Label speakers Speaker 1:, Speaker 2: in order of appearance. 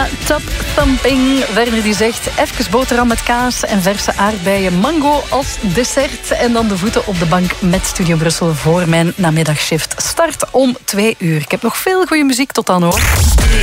Speaker 1: Top Thumping. Werner die zegt, even boterham met kaas en verse aardbeien, mango als dessert. En dan de voeten op de bank met Studio Brussel voor mijn namiddagshift. Start om 2 uur. Ik heb nog veel goede muziek tot dan hoor.